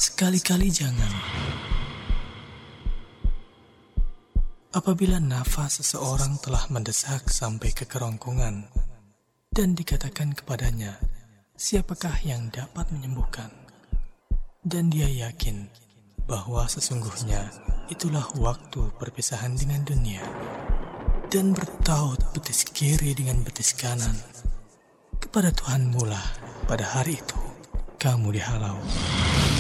Sekali-kali jangan. Apabila nafas seseorang telah mendesak sampai ke kerongkongan dan dikatakan kepadanya, siapakah yang dapat menyembuhkan? Dan dia yakin bahwa sesungguhnya itulah waktu perpisahan dengan dunia, dan bertaut betis kiri dengan betis kanan, kepada Tuhanmu lah pada hari itu kamu dihalau.